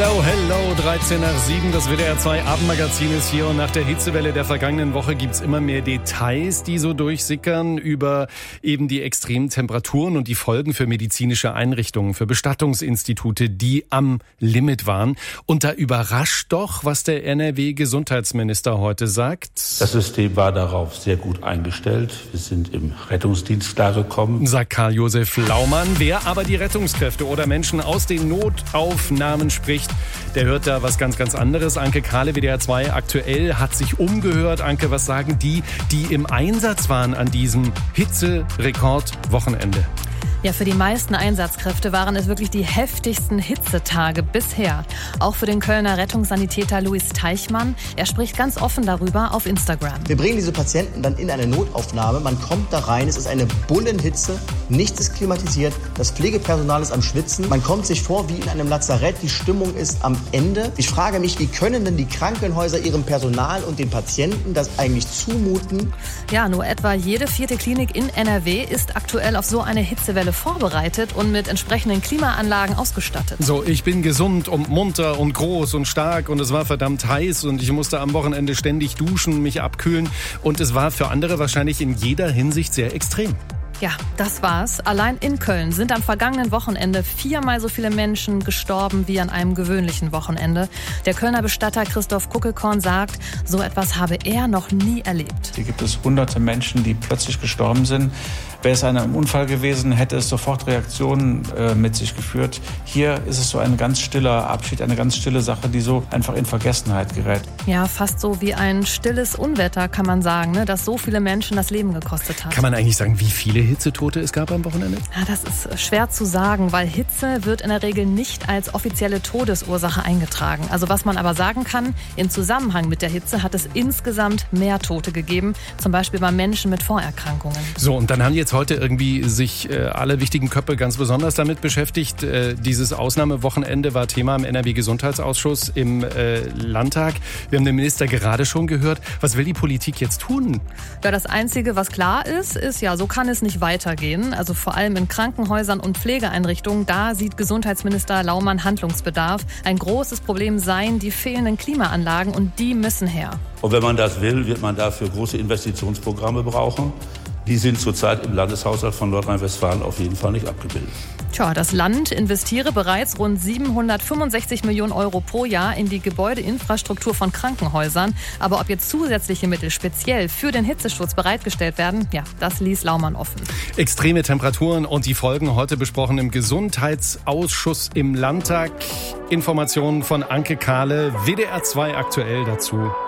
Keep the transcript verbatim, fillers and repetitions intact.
Hello, hello, dreizehn nach sieben, das W D R zwei Abendmagazin ist hier und nach der Hitzewelle der vergangenen Woche gibt's immer mehr Details, die so durchsickern über eben die extremen Temperaturen und die Folgen für medizinische Einrichtungen, für Bestattungsinstitute, die am Limit waren. Und da überrascht doch, was der N R W-Gesundheitsminister heute sagt. Das System war darauf sehr gut eingestellt. Wir sind im Rettungsdienst klargekommen, sagt Karl-Josef Laumann. Wer aber die Rettungskräfte oder Menschen aus den Notaufnahmen spricht, der hört da was ganz, ganz anderes. Anke Kahle, W D R zwei aktuell, hat sich umgehört. Anke, was sagen die, die im Einsatz waren an diesem Hitzerekordwochenende? Ja, für die meisten Einsatzkräfte waren es wirklich die heftigsten Hitzetage bisher. Auch für den Kölner Rettungssanitäter Luis Teichmann. Er spricht ganz offen darüber auf Instagram. Wir bringen diese Patienten dann in eine Notaufnahme. Man kommt da rein, es ist eine Bullenhitze, nichts ist klimatisiert, das Pflegepersonal ist am Schwitzen. Man kommt sich vor wie in einem Lazarett, die Stimmung ist am Ende. Ich frage mich, wie können denn die Krankenhäuser ihrem Personal und den Patienten das eigentlich zumuten? Ja, nur etwa jede vierte Klinik in N R W ist aktuell auf so eine Hitzewelle vorbereitet und mit entsprechenden Klimaanlagen ausgestattet. So, ich bin gesund und munter und groß und stark und es war verdammt heiß und ich musste am Wochenende ständig duschen, mich abkühlen und es war für andere wahrscheinlich in jeder Hinsicht sehr extrem. Ja, das war's. Allein in Köln sind am vergangenen Wochenende viermal so viele Menschen gestorben wie an einem gewöhnlichen Wochenende. Der Kölner Bestatter Christoph Kuckelkorn sagt, so etwas habe er noch nie erlebt. Hier gibt es hunderte Menschen, die plötzlich gestorben sind. Wäre es ein Unfall gewesen, hätte es sofort Reaktionen äh, mit sich geführt. Hier ist es so ein ganz stiller Abschied, eine ganz stille Sache, die so einfach in Vergessenheit gerät. Ja, fast so wie ein stilles Unwetter, kann man sagen, ne, das so viele Menschen das Leben gekostet hat. Kann man eigentlich sagen, wie viele Hitzetote es gab am Wochenende? Ja, das ist schwer zu sagen, weil Hitze wird in der Regel nicht als offizielle Todesursache eingetragen. Also was man aber sagen kann, im Zusammenhang mit der Hitze hat es insgesamt mehr Tote gegeben, zum Beispiel bei Menschen mit Vorerkrankungen. So, und dann haben jetzt heute irgendwie sich äh, alle wichtigen Köpfe ganz besonders damit beschäftigt. Äh, dieses Ausnahmewochenende war Thema im N R W-Gesundheitsausschuss im äh, Landtag. Wir haben den Minister gerade schon gehört. Was will die Politik jetzt tun? Ja, das Einzige, was klar ist, ist ja, so kann es nicht weitergehen. Also vor allem in Krankenhäusern und Pflegeeinrichtungen, da sieht Gesundheitsminister Laumann Handlungsbedarf. Ein großes Problem seien die fehlenden Klimaanlagen und die müssen her. Und wenn man das will, wird man dafür große Investitionsprogramme brauchen. Die sind zurzeit im Landeshaushalt von Nordrhein-Westfalen auf jeden Fall nicht abgebildet. Tja, das Land investiere bereits rund siebenhundertfünfundsechzig Millionen Euro pro Jahr in die Gebäudeinfrastruktur von Krankenhäusern. Aber ob jetzt zusätzliche Mittel speziell für den Hitzeschutz bereitgestellt werden, ja, das ließ Laumann offen. Extreme Temperaturen und die Folgen heute besprochen im Gesundheitsausschuss im Landtag. Informationen von Anke Kahle, W D R zwei aktuell dazu.